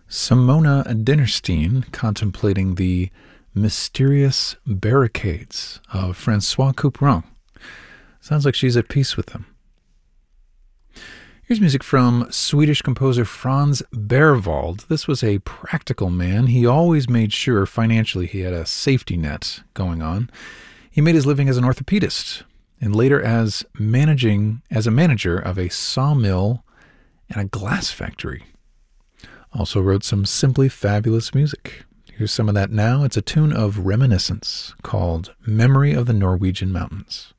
Simona Dinnerstein contemplating the mysterious barricades of Francois Couperin. Sounds like she's at peace with them. Here's music from Swedish composer Franz Berwald. This was a practical man. He always made sure financially he had a safety net going on. He made his living as an orthopedist and later as a manager of a sawmill and a glass factory. Also wrote some simply fabulous music. Here's some of that now. It's a tune of reminiscence called Memory of the Norwegian Mountains.